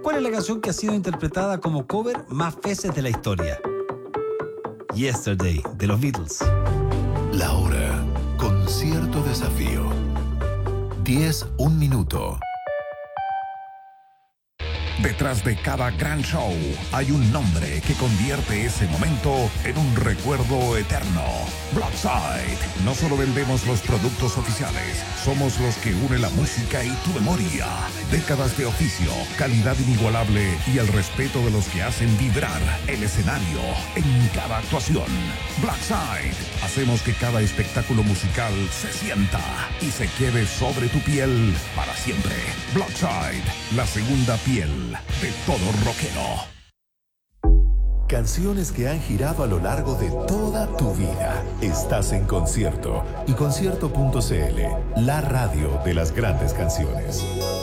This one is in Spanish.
¿Cuál es la canción que ha sido interpretada como cover más veces de la historia? Yesterday, de los Beatles. La hora con cierto desafío. 10, 1 minuto. Detrás de cada gran show hay un nombre que convierte ese momento en un recuerdo eterno. Blackside. No solo vendemos los productos oficiales, somos los que unen la música y tu memoria. Décadas de oficio, calidad inigualable y el respeto de los que hacen vibrar el escenario en cada actuación. Blackside. Hacemos que cada espectáculo musical se sienta y se quede sobre tu piel para siempre. Blackside, la segunda piel de todo rockero. Canciones que han girado a lo largo de toda tu vida. Estás en Concierto y concierto.cl, la radio de las grandes canciones.